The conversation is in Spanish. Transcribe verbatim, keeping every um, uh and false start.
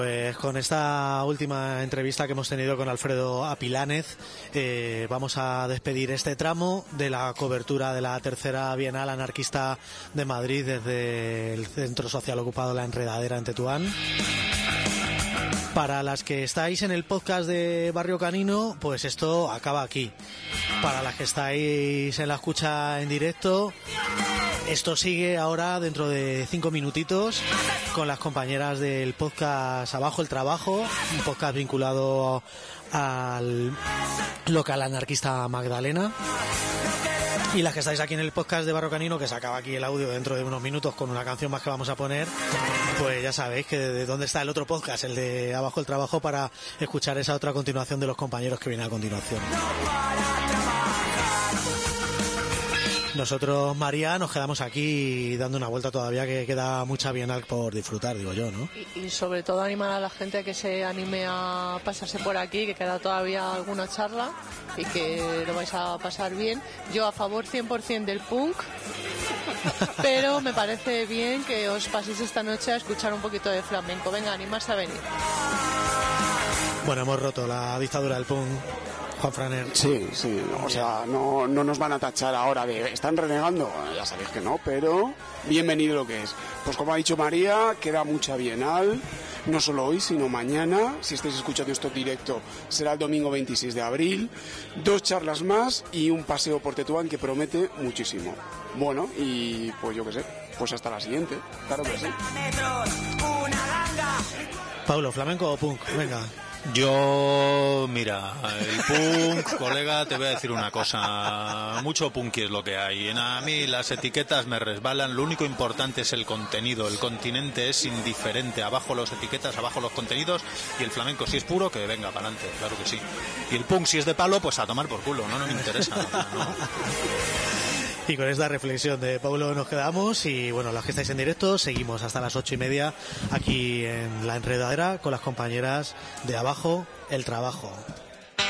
Pues con esta última entrevista que hemos tenido con Alfredo Apilánez, eh, vamos a despedir este tramo de la cobertura de la tercera Bienal Anarquista de Madrid desde el Centro Social Ocupado La Enredadera en Tetuán. Para las que estáis en el podcast de Barrio Canino, pues esto acaba aquí. Para las que estáis en la escucha en directo, esto sigue ahora dentro de cinco minutitos con las compañeras del podcast Abajo el Trabajo, un podcast vinculado al local anarquista Magdalena. Y las que estáis aquí en el podcast de Barrio Canino, que se acaba aquí el audio dentro de unos minutos con una canción más que vamos a poner, pues ya sabéis que de dónde está el otro podcast, el de Abajo el Trabajo, para escuchar esa otra continuación de los compañeros que viene a continuación. Nosotros, María, nos quedamos aquí dando una vuelta todavía, que queda mucha Bienal por disfrutar, digo yo, ¿no? Y, y sobre todo animar a la gente a que se anime a pasarse por aquí, que queda todavía alguna charla y que lo vais a pasar bien. Yo a favor cien por ciento del punk, pero me parece bien que os paséis esta noche a escuchar un poquito de flamenco. Venga, animarse a venir. Bueno, hemos roto la dictadura del punk, Juan Franer. Sí, sí, o sea, no, no nos van a tachar ahora de ¿están renegando? Ya sabéis que no, pero bienvenido lo que es. Pues como ha dicho María, queda mucha Bienal, no solo hoy, sino mañana. Si estáis escuchando esto directo, será el domingo veintiséis de abril. Dos charlas más y un paseo por Tetuán que promete muchísimo. Bueno, y pues yo qué sé, pues hasta la siguiente, claro que sí. Paulo, ¿flamenco o punk? Venga. Yo, mira, el punk, colega, te voy a decir una cosa, mucho punky es lo que hay. A mí las etiquetas me resbalan, lo único importante es el contenido, el continente es indiferente, abajo las etiquetas, abajo los contenidos, y el flamenco si es puro, que venga para adelante, claro que sí. Y el punk si es de palo, pues a tomar por culo, no, no me interesa, no. Y con esta reflexión de Paulo nos quedamos, y bueno, los que estáis en directo, seguimos hasta las ocho y media aquí en La Enredadera con las compañeras de Abajo el Trabajo.